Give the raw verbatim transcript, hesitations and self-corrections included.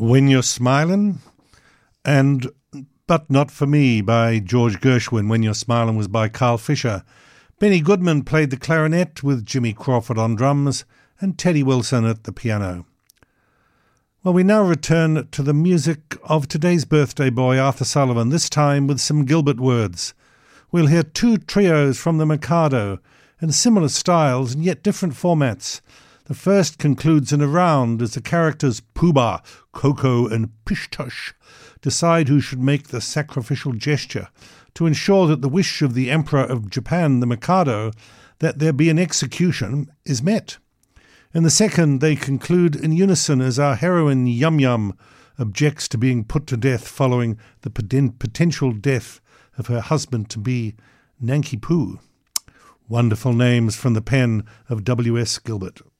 When You're Smiling, and But Not For Me by George Gershwin. When You're Smiling was by Carl Fisher. Benny Goodman played the clarinet with Jimmy Crawford on drums and Teddy Wilson at the piano. Well, we now return to the music of today's birthday boy, Arthur Sullivan, this time with some Gilbert words. We'll hear two trios from the Mikado in similar styles and yet different formats. The first concludes in a round as the characters Pooh-Bah, Coco and Pish-Tush decide who should make the sacrificial gesture to ensure that the wish of the Emperor of Japan, the Mikado, that there be an execution is met. In the second, they conclude in unison as our heroine Yum Yum objects to being put to death following the poten- potential death of her husband-to-be, Nanki Poo. Wonderful names from the pen of W S Gilbert.